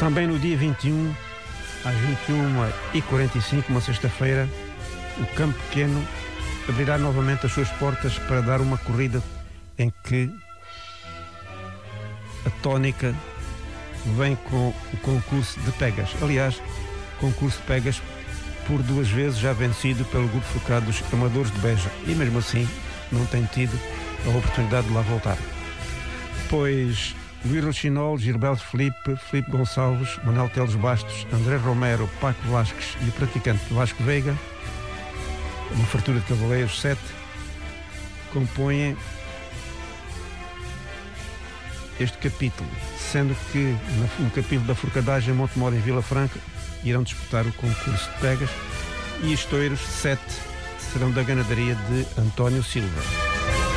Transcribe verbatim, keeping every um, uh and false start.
Também no dia vinte e um, às vinte e uma e quarenta e cinco, uma sexta-feira, o Campo Pequeno abrirá novamente as suas portas para dar uma corrida em que a tónica vem com o concurso de pegas. Aliás, concurso de pegas por duas vezes já vencido pelo grupo focado dos Amadores de Beja, e mesmo assim não tem tido a oportunidade de lá voltar. Pois Luís Rochinol, Gilberto Felipe, Felipe Gonçalves, Manuel Teles Bastos, André Romero, Paco Vasques e o praticante Vasco Veiga, uma fartura de cavaleiros, sete, compõem este capítulo, sendo que no capítulo da Forcadagem, Montemor em Vila Franca, irão disputar o concurso de pegas, e Estouros, sete, serão da ganadaria de António Silva.